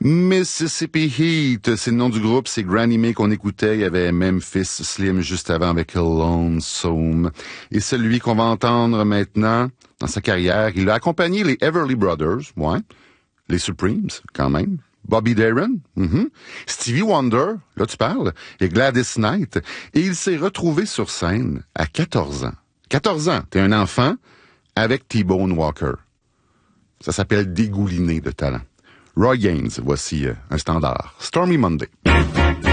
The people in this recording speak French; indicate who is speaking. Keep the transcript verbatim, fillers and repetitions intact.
Speaker 1: Mississippi Heat, c'est le nom du groupe, c'est Granny Mae qu'on écoutait. Il y avait Memphis Slim juste avant avec Lonesome. Et celui qu'on va entendre maintenant dans sa carrière, il a accompagné les Everly Brothers, ouais, les Supremes quand même, Bobby Darin, mm-hmm. Stevie Wonder, là tu parles, et Gladys Knight. Et il s'est retrouvé sur scène à quatorze ans. quatorze ans, t'es un enfant avec T-Bone Walker. Ça s'appelle dégouliner de talent. Roy Gaines, voici euh, un standard. Stormy Monday.